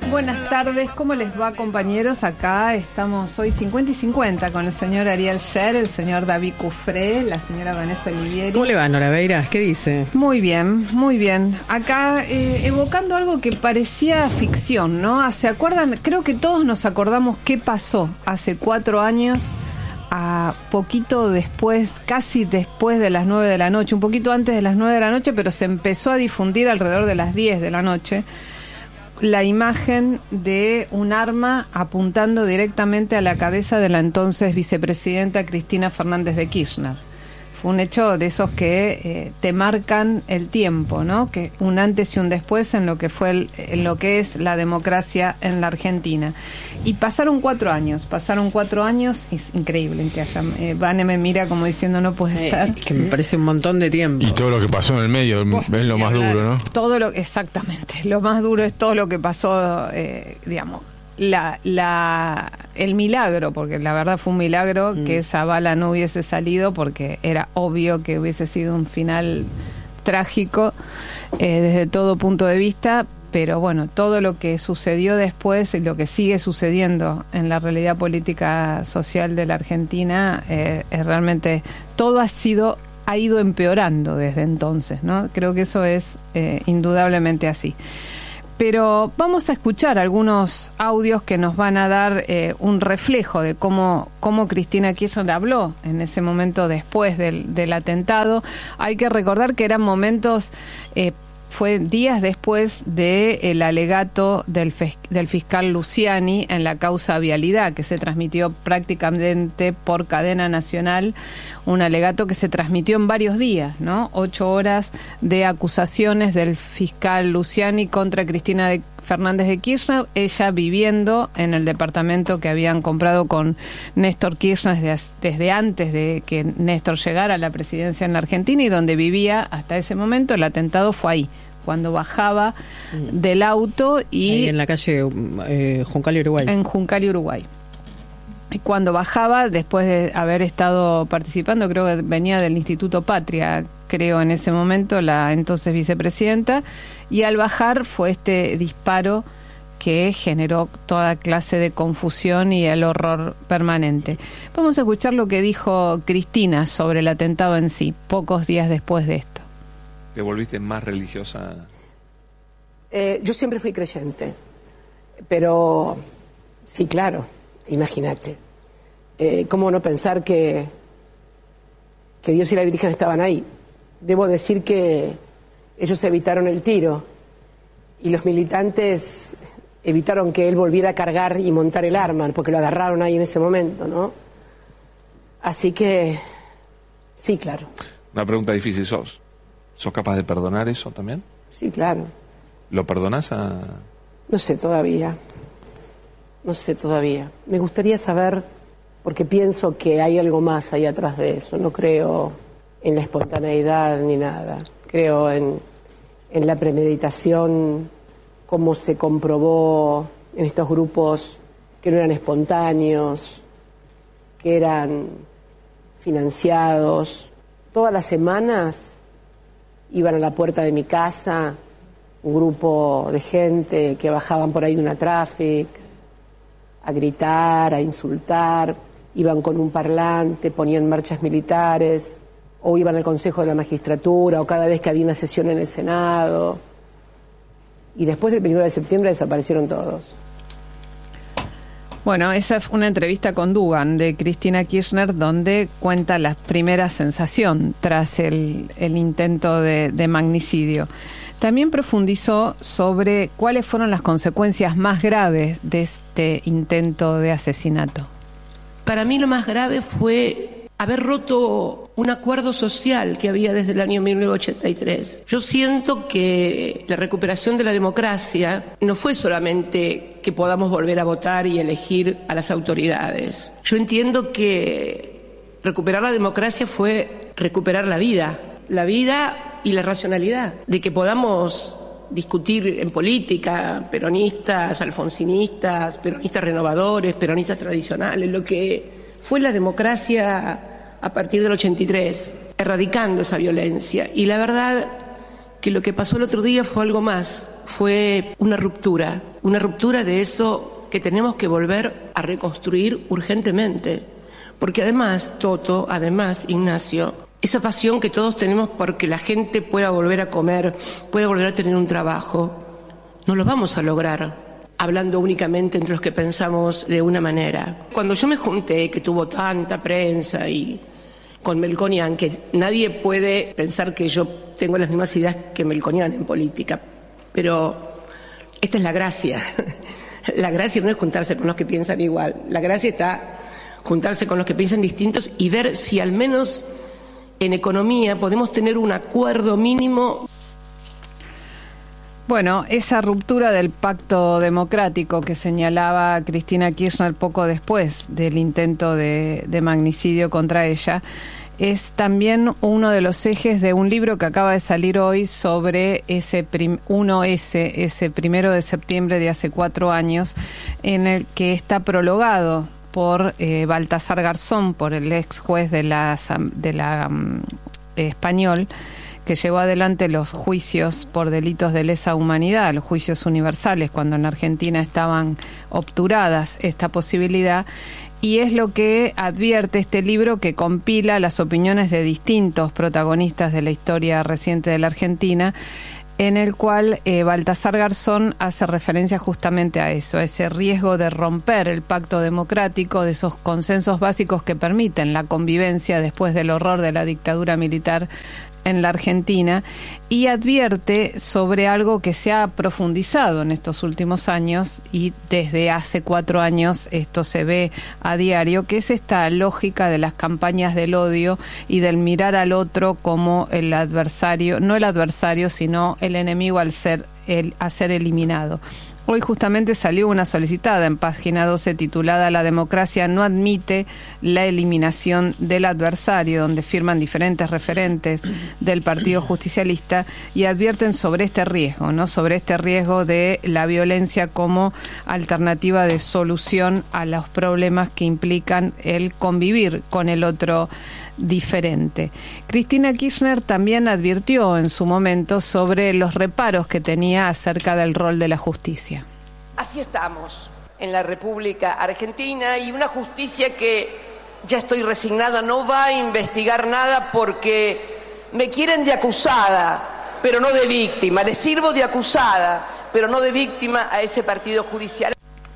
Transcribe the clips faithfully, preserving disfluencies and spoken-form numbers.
Buenas tardes, ¿cómo les va, compañeros? Acá estamos hoy cincuenta y cincuenta con el señor Ariel Sher, el señor David Cufré, la señora Vanessa Olivieri. ¿Cómo le va, Nora Beiras? ¿Qué dice? Muy bien, muy bien. Acá eh, evocando algo que parecía ficción, ¿no? ¿Se acuerdan? Creo que todos nos acordamos qué pasó hace cuatro años, a poquito después, casi después de las nueve de la noche, un poquito antes de las nueve de la noche, pero se empezó a difundir alrededor de las diez de la noche, la imagen de un arma apuntando directamente a la cabeza de la entonces vicepresidenta Cristina Fernández de Kirchner. Fue un hecho de esos que eh, te marcan el tiempo, ¿no? Que un antes y un después en lo que fue el, en lo que es la democracia en la Argentina. Y pasaron cuatro años, pasaron cuatro años, es increíble que haya. Eh, Vane me mira como diciendo no puede sí, ser. Que me parece un montón de tiempo. Y todo lo que pasó en el medio es lo más duro, ¿no? Todo lo, exactamente, lo más duro es todo lo que pasó, eh, digamos. La, la, el milagro, porque la verdad fue un milagro mm. que esa bala no hubiese salido, porque era obvio que hubiese sido un final trágico eh, desde todo punto de vista, pero bueno, todo lo que sucedió después y lo que sigue sucediendo en la realidad política social de la Argentina, eh, es realmente, todo ha sido, ha ido empeorando desde entonces, ¿no? Creo que eso es eh, indudablemente así. Pero vamos a escuchar algunos audios que nos van a dar eh, un reflejo de cómo, cómo Cristina Kirchner habló en ese momento después del, del atentado. Hay que recordar que eran momentos, eh, fue días después del alegato del, del fiscal Luciani en la causa Vialidad, que se transmitió prácticamente por cadena nacional, un alegato que se transmitió en varios días, ¿no? Ocho horas de acusaciones del fiscal Luciani contra Cristina de Fernández de Kirchner, ella viviendo en el departamento que habían comprado con Néstor Kirchner desde, desde antes de que Néstor llegara a la presidencia en la Argentina, y donde vivía hasta ese momento. El atentado fue ahí, cuando bajaba del auto y... Ahí en la calle eh, Juncal y Uruguay. En Juncal y Uruguay. Y cuando bajaba, después de haber estado participando, creo que venía del Instituto Patria, creo en ese momento, la entonces vicepresidenta, y al bajar fue este disparo que generó toda clase de confusión y el horror permanente. Vamos a escuchar lo que dijo Cristina sobre el atentado en sí, pocos días después de esto. ¿Te volviste más religiosa? Eh, yo siempre fui creyente, pero sí, claro, imagínate. Eh, ¿Cómo no pensar que, que Dios y la Virgen estaban ahí? Debo decir que ellos evitaron el tiro y los militantes evitaron que él volviera a cargar y montar el arma, porque lo agarraron ahí en ese momento, ¿no? Así que, sí, claro. Una pregunta difícil, ¿sos? ¿Sos capaz de perdonar eso también? Sí, claro. ¿Lo perdonás a...? No sé todavía. No sé todavía. Me gustaría saber, porque pienso que hay algo más ahí atrás de eso. No creo en la espontaneidad ni nada. Creo en, en la premeditación, cómo se comprobó en estos grupos que no eran espontáneos, que eran financiados. Todas las semanas iban a la puerta de mi casa un grupo de gente que bajaban por ahí de una traffic a gritar, a insultar, iban con un parlante, ponían marchas militares, o iban al Consejo de la Magistratura, o cada vez que había una sesión en el Senado. Y después del primero de septiembre desaparecieron todos. Bueno, esa fue una entrevista con Dugan de Cristina Kirchner, donde cuenta la primera sensación tras el, el intento de, de magnicidio. También profundizó sobre cuáles fueron las consecuencias más graves de este intento de asesinato. Para mí lo más grave fue haber roto un acuerdo social que había desde el año mil novecientos ochenta y tres. Yo siento que la recuperación de la democracia no fue solamente que podamos volver a votar y elegir a las autoridades. Yo entiendo que recuperar la democracia fue recuperar la vida, la vida y la racionalidad, de que podamos discutir en política, peronistas, alfonsinistas, peronistas renovadores, peronistas tradicionales, lo que fue la democracia a partir del ochenta y tres, erradicando esa violencia. Y la verdad que lo que pasó el otro día fue algo más, fue una ruptura, una ruptura de eso que tenemos que volver a reconstruir urgentemente. Porque además, Toto, además, Ignacio, esa pasión que todos tenemos porque la gente pueda volver a comer, pueda volver a tener un trabajo, no lo vamos a lograr hablando únicamente entre los que pensamos de una manera. Cuando yo me junté, que tuvo tanta prensa, y con Melconian, que nadie puede pensar que yo tengo las mismas ideas que Melconian en política, pero esta es la gracia. La gracia no es juntarse con los que piensan igual, la gracia está juntarse con los que piensan distintos y ver si al menos en economía podemos tener un acuerdo mínimo. Bueno, esa ruptura del pacto democrático que señalaba Cristina Kirchner poco después del intento de, de magnicidio contra ella, es también uno de los ejes de un libro que acaba de salir hoy sobre ese prim, uno ese, ese primero de septiembre de hace cuatro años, en el que está prologado por eh, Baltasar Garzón, por el ex juez de la, de la um, español, que llevó adelante los juicios por delitos de lesa humanidad, los juicios universales, cuando en Argentina estaban obturadas esta posibilidad, y es lo que advierte este libro, que compila las opiniones de distintos protagonistas de la historia reciente de la Argentina, en el cual eh, Baltasar Garzón hace referencia justamente a eso, a ese riesgo de romper el pacto democrático, de esos consensos básicos que permiten la convivencia después del horror de la dictadura militar en la Argentina, y advierte sobre algo que se ha profundizado en estos últimos años, y desde hace cuatro años esto se ve a diario, que es esta lógica de las campañas del odio y del mirar al otro como el adversario, no el adversario, sino el enemigo al ser, el, a ser eliminado. Hoy justamente salió una solicitada en página doce titulada "La democracia no admite la eliminación del adversario", donde firman diferentes referentes del Partido Justicialista y advierten sobre este riesgo, ¿no? Sobre este riesgo de la violencia como alternativa de solución a los problemas que implican el convivir con el otro diferente. Cristina Kirchner también advirtió en su momento sobre los reparos que tenía acerca del rol de la justicia. Así estamos en la República Argentina, y una justicia que, ya estoy resignada, no va a investigar nada porque me quieren de acusada, pero no de víctima. Le sirvo de acusada, pero no de víctima a ese partido judicial.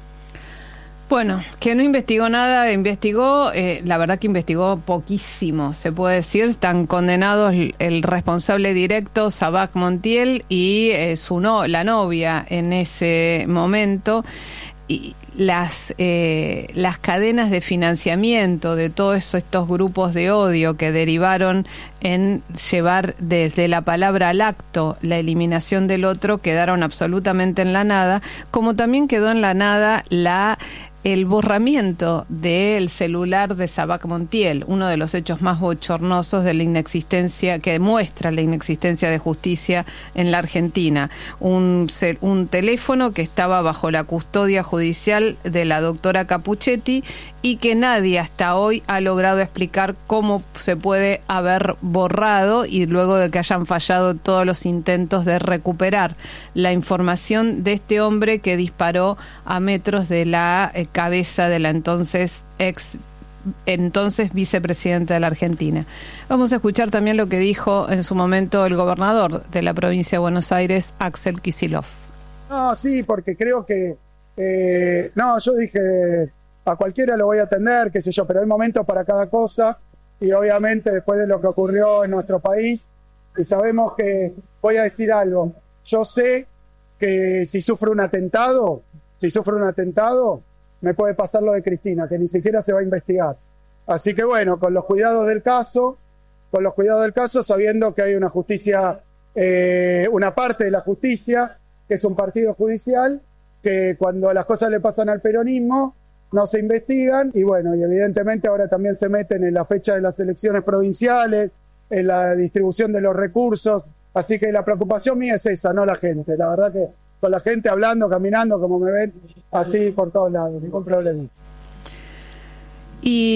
Bueno, que no investigó nada, investigó, eh, la verdad que investigó poquísimo, se puede decir. Están condenados el, el responsable directo, Sabac Montiel, y eh, su no, la novia en ese momento. Y las, eh, las cadenas de financiamiento de todos estos grupos de odio que derivaron en llevar desde la palabra al acto la eliminación del otro quedaron absolutamente en la nada, como también quedó en la nada la... el borramiento del celular de Sabac Montiel, uno de los hechos más bochornosos de la inexistencia, que demuestra la inexistencia de justicia en la Argentina. Un, un teléfono que estaba bajo la custodia judicial de la doctora Capuchetti y que nadie hasta hoy ha logrado explicar cómo se puede haber borrado, y luego de que hayan fallado todos los intentos de recuperar la información de este hombre que disparó a metros de la eh, cabeza de la entonces ex entonces vicepresidenta de la Argentina. Vamos a escuchar también lo que dijo en su momento el gobernador de la provincia de Buenos Aires, Axel Kicillof. No, sí, porque creo que eh, no, yo dije, a cualquiera lo voy a atender, qué sé yo, pero hay momentos para cada cosa, y obviamente después de lo que ocurrió en nuestro país, y sabemos que, voy a decir algo, yo sé que si sufro un atentado, si sufro un atentado, me puede pasar lo de Cristina, que ni siquiera se va a investigar. Así que bueno, con los cuidados del caso, con los cuidados del caso, sabiendo que hay una justicia, eh, una parte de la justicia, que es un partido judicial, que cuando las cosas le pasan al peronismo, no se investigan, y bueno, y evidentemente ahora también se meten en la fecha de las elecciones provinciales, en la distribución de los recursos, así que la preocupación mía es esa, no la gente, la verdad que con la gente hablando, caminando, como me ven, así por todos lados, ningún problema. Y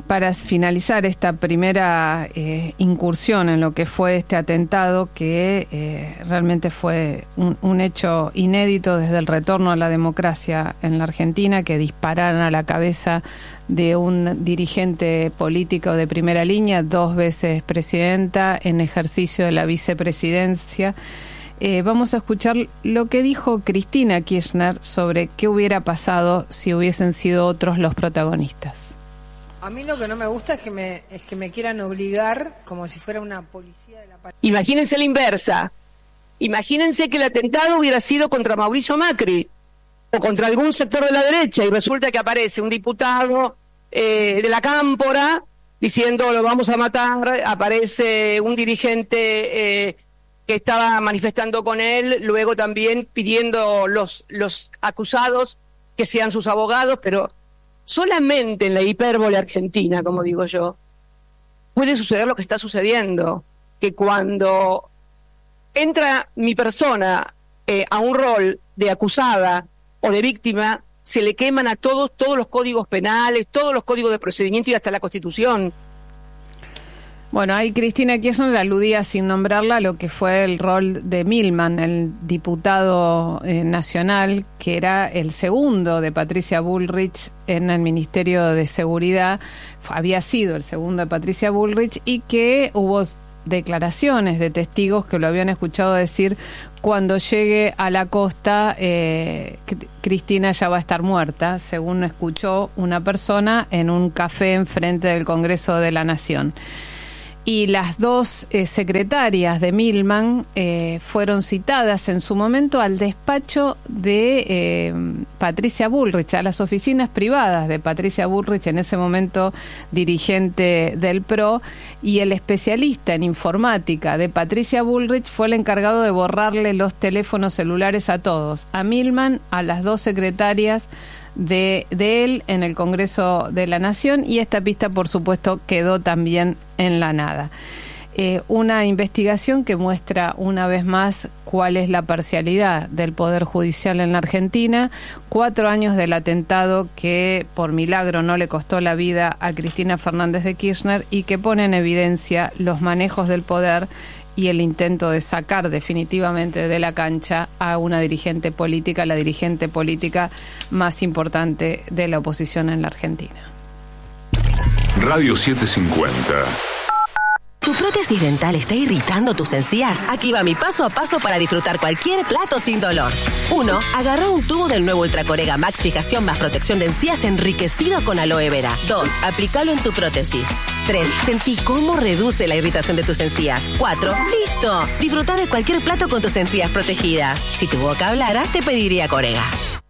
para finalizar esta primera eh, incursión en lo que fue este atentado, que eh, realmente fue un, un hecho inédito desde el retorno a la democracia en la Argentina, que dispararan a la cabeza de un dirigente político de primera línea, dos veces presidenta, en ejercicio de la vicepresidencia. Eh, vamos a escuchar lo que dijo Cristina Kirchner sobre qué hubiera pasado si hubiesen sido otros los protagonistas. A mí lo que no me gusta es que me es que me quieran obligar como si fuera una policía de la patria. Imagínense la inversa. Imagínense que el atentado hubiera sido contra Mauricio Macri o contra algún sector de la derecha y resulta que aparece un diputado eh, de la Cámpora diciendo lo vamos a matar, aparece un dirigente eh, que estaba manifestando con él, luego también pidiendo los, los acusados que sean sus abogados, pero solamente en la hipérbole argentina, como digo yo, puede suceder lo que está sucediendo, que cuando entra mi persona eh, a un rol de acusada o de víctima, se le queman a todos todos los códigos penales, todos los códigos de procedimiento y hasta la Constitución. Bueno, ahí Cristina Kirchner aludía, sin nombrarla, a lo que fue el rol de Milman, el diputado eh, nacional, que era el segundo de Patricia Bullrich en el Ministerio de Seguridad. Había sido el segundo de Patricia Bullrich y que hubo declaraciones de testigos que lo habían escuchado decir: cuando llegue a la costa, eh, Cristina ya va a estar muerta, según escuchó una persona en un café enfrente del Congreso de la Nación. Y las dos eh, secretarias de Milman eh, fueron citadas en su momento al despacho de eh, Patricia Bullrich, a las oficinas privadas de Patricia Bullrich, en ese momento dirigente del P R O, y el especialista en informática de Patricia Bullrich fue el encargado de borrarle los teléfonos celulares a todos, a Milman, a las dos secretarias de, de él en el Congreso de la Nación, y esta pista, por supuesto, quedó también en la nada. Eh, una investigación que muestra una vez más cuál es la parcialidad del Poder Judicial en la Argentina, cuatro años del atentado que por milagro no le costó la vida a Cristina Fernández de Kirchner y que pone en evidencia los manejos del poder y el intento de sacar definitivamente de la cancha a una dirigente política, la dirigente política más importante de la oposición en la Argentina. Radio setecientos cincuenta. ¿Tu prótesis dental está irritando tus encías? Aquí va mi paso a paso para disfrutar cualquier plato sin dolor. uno. Agarra un tubo del nuevo Ultracorega Max Fijación más protección de encías enriquecido con aloe vera. dos. Aplícalo en tu prótesis. tres. Sentí cómo reduce la irritación de tus encías. cuatro. ¡Listo! Disfruta de cualquier plato con tus encías protegidas. Si tu boca hablara, te pediría Corega.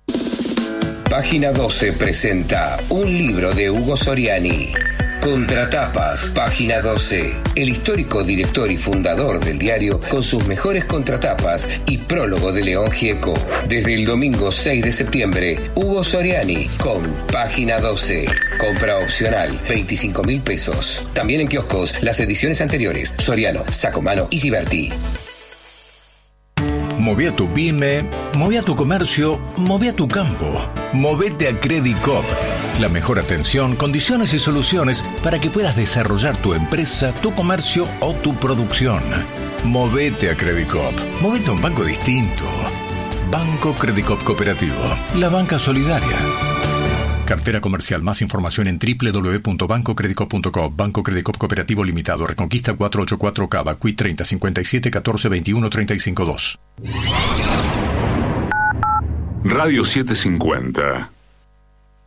Página doce presenta un libro de Hugo Soriani. Contratapas, página doce. El histórico director y fundador del diario con sus mejores contratapas y prólogo de León Gieco. Desde el domingo seis de septiembre, Hugo Soriani con página doce. Compra opcional, veinticinco mil pesos. También en kioscos las ediciones anteriores. Soriano, Sacomano y Giberti. Moví a tu pyme, moví a tu comercio, moví a tu campo. Movete a Credicop. La mejor atención, condiciones y soluciones para que puedas desarrollar tu empresa, tu comercio o tu producción. Movete a Credicop. Movete a un banco distinto. Banco Credicop Cooperativo. La banca solidaria. Cartera comercial. Más información en doble u doble u doble u punto banco credicop punto com. Banco Credicop Cooperativo Limitado. Reconquista cuatrocientos ochenta y cuatro Cava. Q I treinta cincuenta y siete catorce veintiuno treinta y cinco dos. Radio setecientos cincuenta.